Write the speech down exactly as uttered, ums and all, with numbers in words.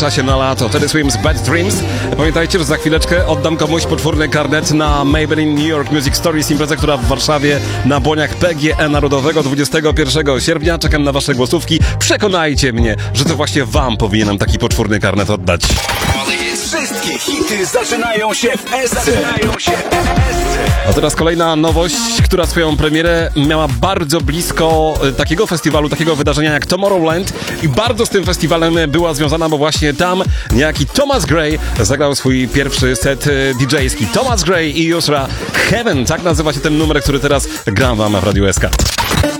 czasie na lato. Teddy Swims, Bad Dreams. Pamiętajcie, że za chwileczkę oddam komuś potwórny karnet na Maybelline New York Music Stories, imprezę, która w Warszawie na błoniach P G E Narodowego dwudziestego pierwszego sierpnia. Czekam na wasze głosówki. Przekonajcie mnie, że to właśnie wam powinienem taki potwórny karnet oddać. Wszystkie hity zaczynają się w S C. Zaczynają się w S C. A teraz kolejna nowość, która swoją premierę miała bardzo blisko takiego festiwalu, takiego wydarzenia jak Tomorrowland i bardzo z tym festiwalem była związana, bo właśnie tam niejaki Thomas Gray zagrał swój pierwszy set didżejski. Thomas Gray i Yusra Heaven, tak nazywa się ten numer, który teraz gram wam w Radiu S K.